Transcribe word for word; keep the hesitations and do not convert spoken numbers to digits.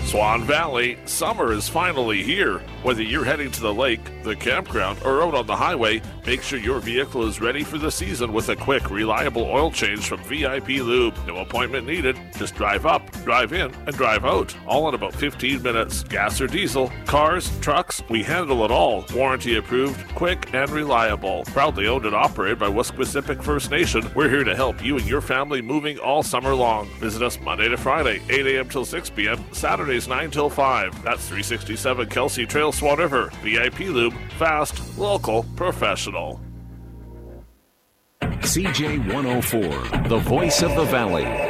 Swan Valley, summer is finally here. Whether you're heading to the lake, the campground, or out on the highway, make sure your vehicle is ready for the season with a quick, reliable oil change from V I P Lube. No appointment needed. Just drive up, drive in, and drive out. All in about fifteen minutes. Gas or diesel, cars, trucks, we handle it all. Warranty approved, quick, and reliable. Proudly owned and operated by Wesquisipic First Nation, we're here to help you and your family moving all summer long. Visit us Monday to Friday, eight a.m. till six p.m., Saturdays nine till five. That's three sixty-seven Kelsey Trail, Swan River. V I P Lube, fast, local, professional. C J one oh four, the voice of the Valley.